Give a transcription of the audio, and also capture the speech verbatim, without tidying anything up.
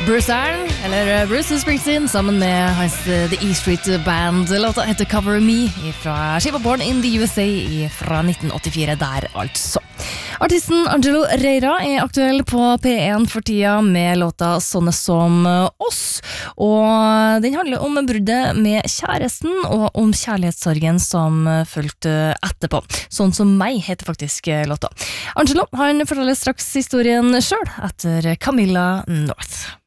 Bruce Allen, eller Bruce Springsteen, sammen med hans The E Street Band. Låta heter Cover Me fra skiva Born in the U S A fra nitten åttifire der, altså. Artisten Angelo Reira er aktuell på P én for tida med låta Sånne som oss, og den handler om bruddet med kjæresten og om kjærlighetssorgen som fulgte etterpå. Sånn som meg heter faktisk låta. Angelo, han forteller straks historien selv etter Camilla North.